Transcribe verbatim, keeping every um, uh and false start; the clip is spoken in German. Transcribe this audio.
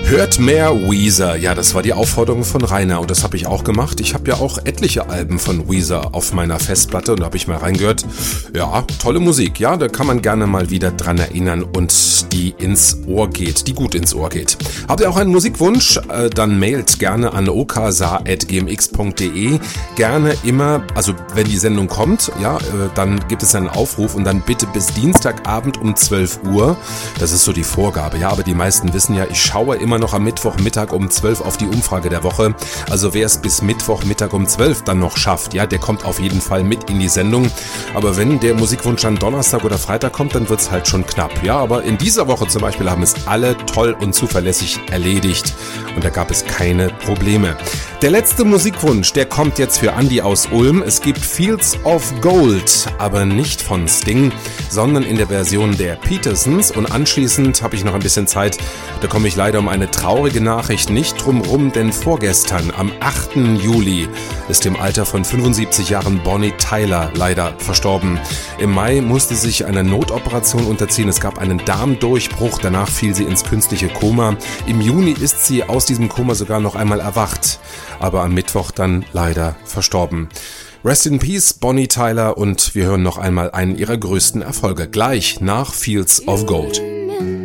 Hört mehr Weezer. Ja, das war die Aufforderung von Rainer und das habe ich auch gemacht. Ich habe ja auch etliche Alben von Weezer auf meiner Festplatte und da habe ich mal reingehört. Ja, tolle Musik. Ja, da kann man gerne mal wieder dran erinnern und die ins Ohr geht, die gut ins Ohr geht. Habt ihr auch einen Musikwunsch? Äh, dann mailt gerne an oksa at gmx punkt de. Gerne immer, also wenn die Sendung kommt, ja, äh, dann gibt es einen Aufruf und dann bitte bis Dienstagabend um zwölf Uhr. Das ist so die Vorgabe. Ja, aber die meisten wissen ja, ich schaue immer noch am Mittwochmittag um zwölf auf die Umfrage der Woche. Also wer es bis Mittwochmittag um zwölf dann noch schafft, ja, der kommt auf jeden Fall mit in die Sendung. Aber wenn der Musikwunsch an Donnerstag oder Freitag kommt, dann wird es halt schon knapp. Ja, aber in dieser Woche zum Beispiel haben es alle toll und zuverlässig erledigt und da gab es keine Probleme. Der letzte Musikwunsch, der kommt jetzt für Andi aus Ulm. Es gibt Fields of Gold, aber nicht von Sting, sondern in der Version der Petersons und anschließend habe ich noch ein bisschen Zeit, da komme ich leider um eine traurige Nachricht nicht drum rum, denn vorgestern, am achten Juli, ist im Alter von fünfundsiebzig Jahren Bonnie Tyler leider verstorben. Im Mai musste sie sich einer Notoperation unterziehen, es gab einen Darmdurchbruch, danach fiel sie ins künstliche Koma. Im Juni ist sie aus diesem Koma sogar noch einmal erwacht, aber am Mittwoch dann leider verstorben. Rest in Peace, Bonnie Tyler, und wir hören noch einmal einen ihrer größten Erfolge, gleich nach Fields of Gold.